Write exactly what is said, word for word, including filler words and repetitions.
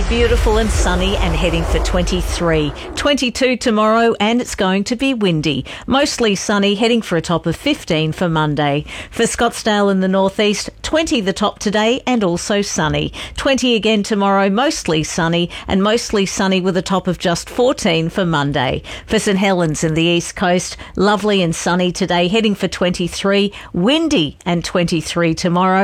beautiful and sunny and heading for twenty-three. twenty-two tomorrow and it's going to be windy. Mostly sunny, heading for a top of fifteen for Monday. For Scottsdale in the northeast, twenty the top today and also sunny. twenty again tomorrow, mostly sunny and mostly sunny with a top of just fourteen for Monday. For St Helens in the east coast, lovely and sunny today, heading for twenty-three, windy and twenty-three tomorrow.